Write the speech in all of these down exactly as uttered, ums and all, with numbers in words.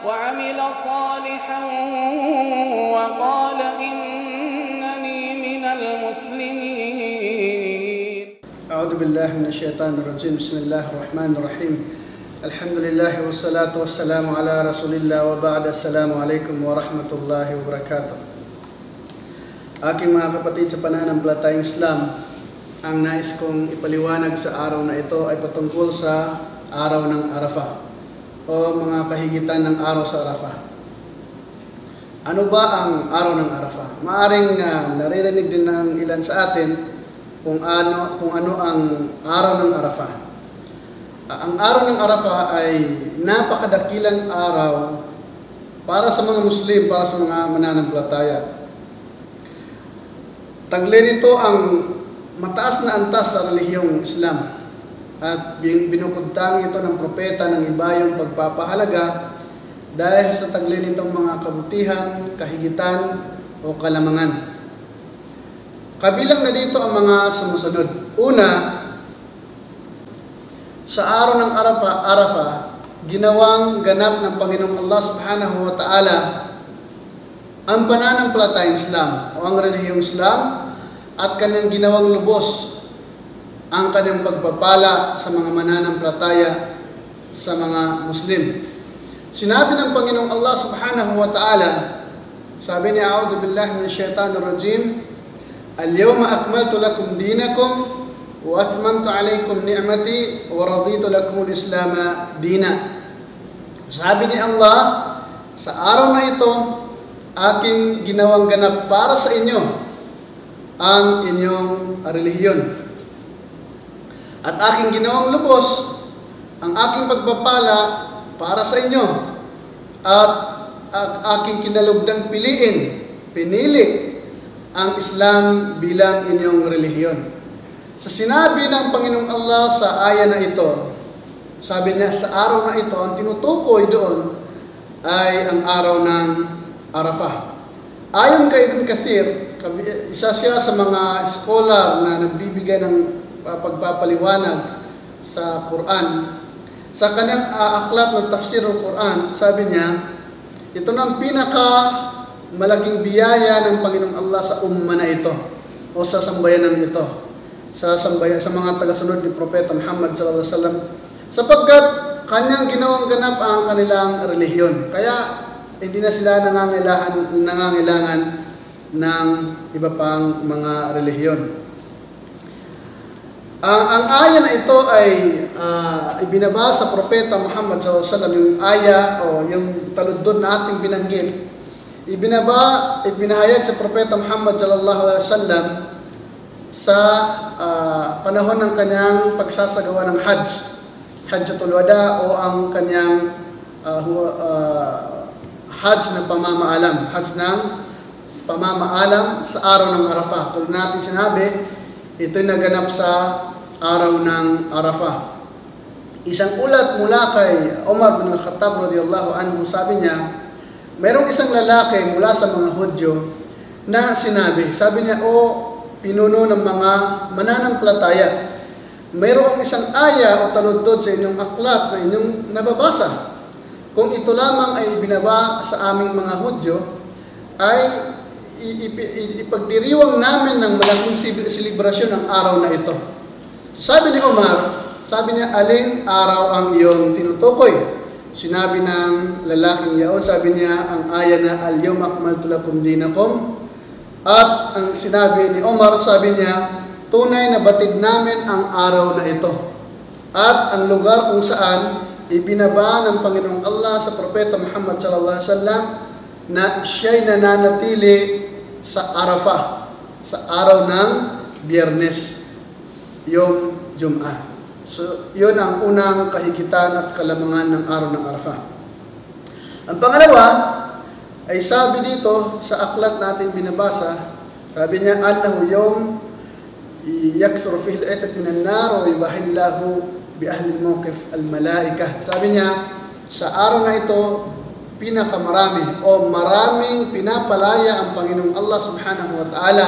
وعمل صالحا وقال إنني من المسلمين. أعوذ بالله من الشيطان الرجيم. بسم الله الرحمن الرحيم. الحمد لله والصلاة والسلام على رسول الله وبعد. السلام عليكم warahmatullahi wabarakatuh. Aking mga kapatid sa pananampalatayang Islam, ang nais kong ipaliwanag sa araw na ito ay patungkol sa araw ng Arafah o mga kahigitan ng araw sa Arafah. Ano ba ang araw ng Arafah? Maaring uh, naririnig din ng ilan sa atin kung ano, kung ano ang araw ng Arafah. Uh, ang araw ng Arafah ay napakadakilang araw para sa mga Muslim, para sa mga mananampalataya. Taglay nito ang mataas na antas sa relihiyong Islam at binukudtang ito ng propeta ng ibayong pagpapahalaga dahil sa taglay nitong mga kabutihan, kahigitan o kalamangan. Kabilang na dito ang mga sumusunod. Una, sa araw ng Arafah, Arafah ginawang ganap ng Panginoong Allah Subhanahu wa Ta'ala ang pananampalatayang Islam o ang relihiyong Islam at kanyang ginawang lubos ang kanyang pagpapala sa mga mananampalataya sa mga Muslim. Sinabi ng Panginoong Allah Subhanahu wa Ta'ala, sabi niya, A'udhu billahi minash shaitanir rajim, Al-yawma akmaltu lakum dinakum wa atmamtu alaykum ni'mati wa raditu lakum al-Islam dina. Sabi ni Allah, sa araw na ito, aking ginawang ganap para sa inyo ang inyong relihiyon. At aking ginawang lubos ang aking pagpapala para sa inyo. At, at aking kinalugdang piliin, pinili ang Islam bilang inyong relihiyon. Sa sinabi ng Panginoong Allah sa aya na ito, sabi niya sa araw na ito, ang tinutukoy doon ay ang araw ng Arafah. Ayon kay Ibn Kathir, isa siya sa mga scholar na nagbibigay ng pagpapaliwanag sa Quran. Sa kanyang uh, aklat ng tafsir ng Quran, sabi niya, ito na ang pinaka malaking biyaya ng Panginoong Allah sa umma na ito o sa sambayanan ito, sa sambayan, sa mga tagasunod ni Propeta Muhammad sallallahu alaihi wasallam, sapagkat kanyang ginawang ganap ang kanilang relihiyon. Kaya hindi na sila nangangailangan, nangangailangan ng iba pang mga relihiyon. Ang, ang aya na ito ay uh, ibinaba sa Propeta Muhammad sallallahu alaihi wasallam, yung aya o yung taludod na ating binanggit. Ibinaba, ibinahayag sa Propeta Muhammad sallallahu alaihi wasallam sa uh, panahon ng kanyang pagsasagawa ng Hajj, Hajjatul Wada o ang kanyang uh, uh, Hajj na pamamaalam, Hajj ng pamamaalam sa araw ng Arafah. Tulad natin sinabi, ito'y naganap sa araw ng Arafah. Isang ulat mula kay Umar bin Al-Khattab radiyallahu anhu, sabi niya, mayroong isang lalaki mula sa mga Hudyo na sinabi, sabi niya, o pinuno ng mga mananampalataya, mayroong isang aya o taludtod sa inyong aklat na inyong nababasa. Kung ito lamang ay binaba sa aming mga Hudyo, ay ipagdiriwang namin ng malaking selebrasyon ang araw na ito. Sabi ni Umar, sabi niya, aling araw ang iyong tinutukoy? Sinabi ng lalaking yaon, sabi niya, ang aya na al-yawma akmaltu lakum dinakum. At ang sinabi ni Umar, sabi niya, tunay na batid namin ang araw na ito. At ang lugar kung saan ibinaba ng Panginoong Allah sa Propeta Muhammad sallallahu alaihi wasallam na siya'y nananatili sa Arafah, sa araw ng Biyernes, yung Jum'ah. So, yun ang unang kahigitan at kalamangan ng araw ng Arafah. Ang pangalawa ay sabi dito sa aklat natin binabasa, sabi niya, annahu yawm yaksuru fihi al-'itq min an-nar wa yubahillahu bi ahli al-mawqif al-malaika. Sabi niya, sa araw na ito, pinakamarami o maraming pinapalaya ang Panginoong Allah Subhanahu wa Ta'ala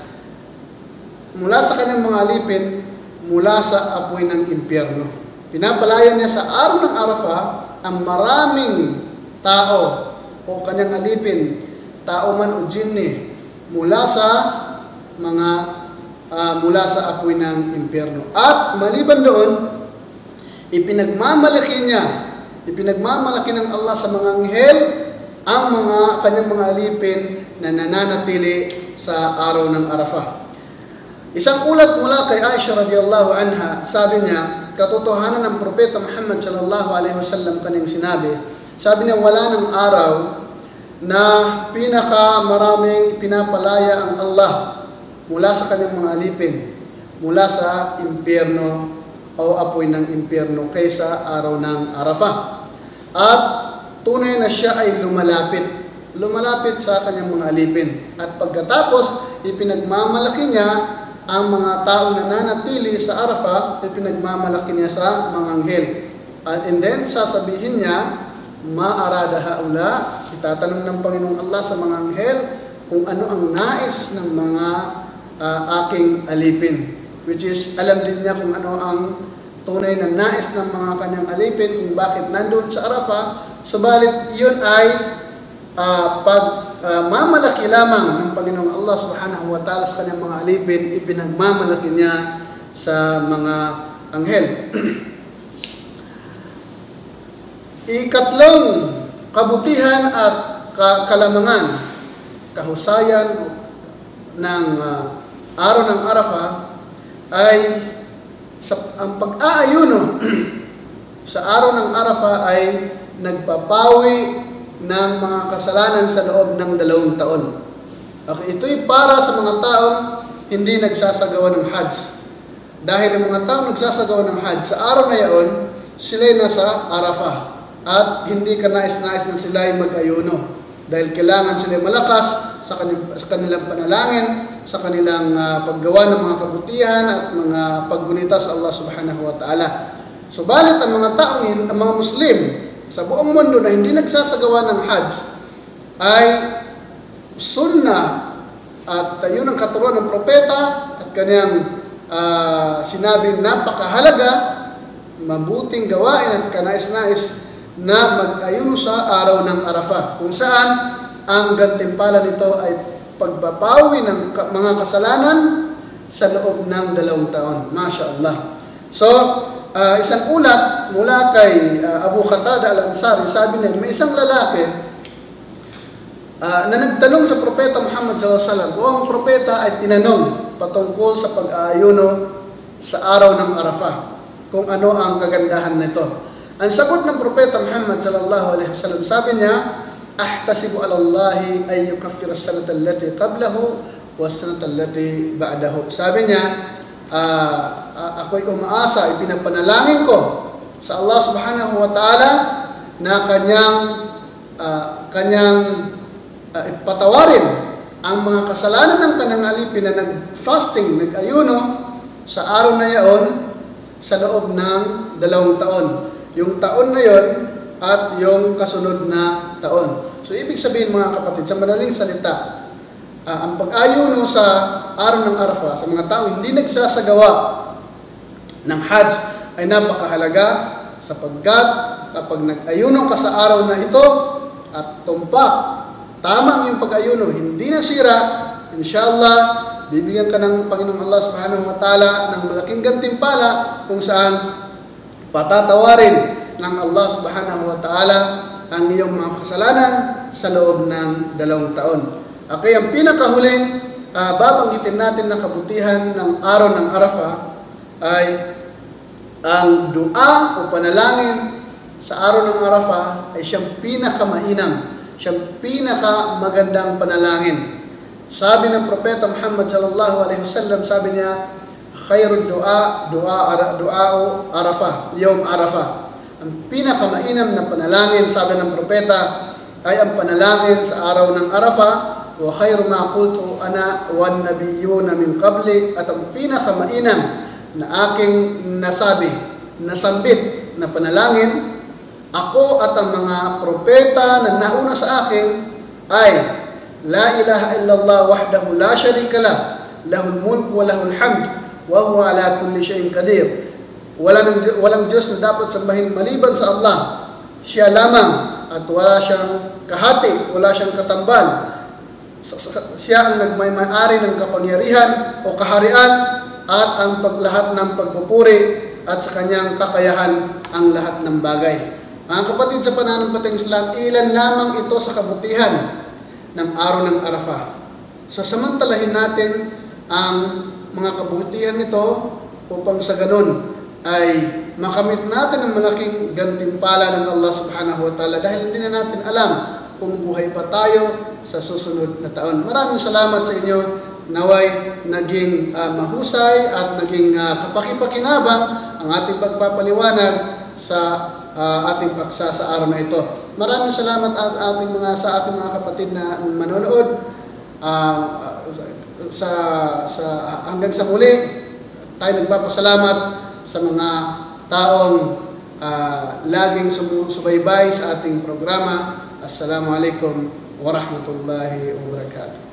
mula sa kanyang mga alipin, mula sa apoy ng impyerno. Pinapalaya niya sa araw ng Arafah ang maraming tao o kanyang alipin, tao man o jinni, mula sa mga uh, mula sa apoy ng impyerno. At maliban doon, ipinagmamalaki niya, ipinagmamalaki ng Allah sa mga anghel ang mga kanyang mga alipin na nananatili sa araw ng Arafah. Isang ulat mula kay Aisha radhiyallahu anha, sabi niya, katotohanan ng propeta Muhammad sallallahu alaihi wasallam kanyang sinabi, sabi niya, wala ng araw na pinaka maraming pinapalaya ang Allah mula sa kanyang mga alipin, mula sa impyerno o apoy ng impyerno kaysa araw ng Arafah. At tunay na siya ay lumalapit, lumalapit sa kanyang mga alipin. At pagkatapos, ipinagmamalaki niya ang mga taong nananatili sa Arafah, ipinagmamalaki niya sa mga anghel. At and then, sasabihin niya, ma'arada haula, itatanong ng Panginoong Allah sa mga anghel kung ano ang nais ng mga uh, aking alipin. Which is, alam din niya kung ano ang tunay na nais ng mga kanyang alipin, kung bakit nandun sa Arafah. Subalit, yun ay uh, pag uh, mamalaki lamang ng Panginoong Allah subhanahu wa ta'ala sa kanyang mga alipin, ipinagmamalaki niya sa mga anghel. Ikatlong kabutihan at kalamangan, kahusayan ng uh, araw ng Arafah ay sa, ang pag-aayuno sa araw ng Arafah ay nagpapawi ng mga kasalanan sa loob ng dalawang taon. Okay, ito'y para sa mga taong hindi nagsasagawa ng Hajj. Dahil ang mga taong nagsasagawa ng Hajj, sa araw na yaon, sila'y nasa Arafah. At hindi ka nais-nais na sila ay mag-ayuno. Dahil kailangan sila malakas sa, kanil- sa kanilang panalangin, sa kanilang uh, paggawa ng mga kabutihan at mga paggunita sa Allah subhanahu wa ta'ala. Subalit ang mga taong, ang mga Muslim sa buong mundo na hindi nagsasagawa ng Hajj ay sunnah at yun ang katuruan ng propeta at kanyang uh, sinabing napakahalaga, mabuting gawain at kanais-nais na mag-ayuno sa araw ng Arafah, kung saan ang gantimpala nito ay pagbabawi ng mga kasalanan sa loob ng dalawang taon. Masya Allah. So, uh, isang ulat mula kay uh, Abu Qatada al-Ansari, sabi niya, may isang lalaki uh, na nagtanong sa propeta Muhammad sallallahu alaihi wasallam, o ang propeta ay tinanong patungkol sa pag-aayuno sa araw ng Arafah, kung ano ang kagandahan nito. Ang sagot ng propeta Muhammad sallallahu alaihi wasallam, sabi niya, ahtasibu ala Allahi ay yukaffir as-sanata allati qablahu was-sanata allati ba'dahu. Sabi niya, uh, uh, ako'y umaasa, ipinapanalangin ko sa Allah subhanahu wa ta'ala na kanyang uh, kanyang uh, ipatawarin ang mga kasalanan ng kanyang alipin na nag-fasting, nag-ayuno sa araw na yaon sa loob ng dalawang taon. Yung taon na yon at yung kasunod na taon. So, ibig sabihin mga kapatid, sa madaling salita, uh, ang pag-ayuno sa araw ng Arafah, sa mga tao hindi nagsasagawa ng Hajj, ay napakahalaga sapagkat kapag nag-ayuno ka sa araw na ito at tumpak, tamang yung pag-ayuno, hindi nasira, inshallah, bibigyan ka ng Panginoong Allah subhanahu wa ta'ala ng malaking gantimpala kung saan patatawarin ng Allah subhanahu wa ta'ala ang iyong mga kasalanan sa loob ng dalawang taon. Okay, ang pinakahuling uh, babanggitin natin na kabutihan ng araw ng Arafah ay ang dua o panalangin sa araw ng Arafah ay siyang pinakamainam, siyang pinakamagandang panalangin. Sabi ng propeta Muhammad sallallahu alaihi wasallam, sabi niya, khairud du'a du'a du'a Arafah, yawm Arafah. Ang pinakamainam na panalangin, sabi ng propeta, ay ang panalangin sa araw ng Arafah. Wa khairu ma qultu ana wan nabiyyuna min qabli, at ang pinakamainam na aking nasabi, nasambit na panalangin, ako at ang mga propeta na nauna sa akin ay la ilaha illallah wahdahu la sharika lah, lahul mulku wa lahul hamd wa huwa ala kulli shay'in qadir. Walang, walang Diyos na dapat sambahin maliban sa Allah. Siya lamang at wala siyang kahati, wala siyang katambal. Siya ang nagmay-ari ng kapangyarihan o kaharian at ang paglahat ng pagpupuri at sa kanyang kakayahan ang lahat ng bagay. Mga kapatid, sa pananampalatayang Islam, ilan lamang ito sa kabutihan ng araw ng Arafah. So samantalahin natin ang mga kabutihan nito upang sa ganun ay makamit natin ang malaking gantimpala ng Allah subhanahu wa ta'ala dahil hindi na natin alam kung buhay pa tayo sa susunod na taon. Maraming salamat sa inyo. Naway naging uh, mahusay at naging uh, kapaki-pakinabang ang ating pagpapaliwanag sa uh, ating paksa sa araw na ito. Maraming salamat at ating mga sa ating mga kapatid na manonood. Uh, sa sa hanggang sa muli, tayo nagpapasalamat sa mga taong uh, laging sumusubaybay sa ating programa. Assalamualaikum warahmatullahi wabarakatuh.